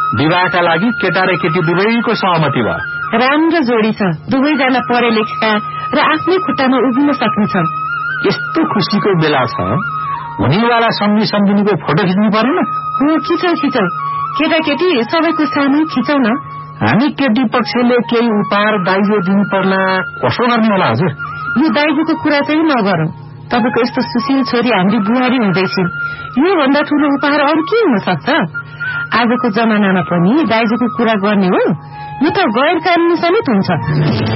विवाहका लागि केटा र केटी दुवैको सहमति भयो। राम्रो जोडी छ, दुवैजना पढे लेखेका र आफ्नै खुट्टामा उभिन सक्ने छ। यस्तो खुशीको बेला छ, हुनेवाला सम्झिनुको फोटो खिच्नु पर्दैन? हो, खिचौ। केटाकेटी सबैको सामु खिचौ न। हामी केटी पक्षले केही उपहार दाइजो दिनु पर्ला, कसो गर्ने होला हजुर? यो दाइजोको कुरा चाहिँ नगरौं। तपाईको यस्तो सुशील छोरी हाम्रो बुहारी हुँदैछिन्, यो भन्दा ठूलो उपहार अरू के हुन सक्छ? आजको जमानामा पनि दाइजोको कुरा गर्ने हो, यो त गैर कानूनी समेत हुन्छ।